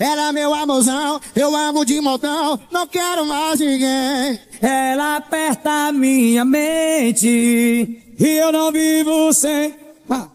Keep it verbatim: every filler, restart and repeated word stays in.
Era meu amorzão, eu amo de montão, não quero mais ninguém. Ela aperta a minha mente e eu não vivo sem.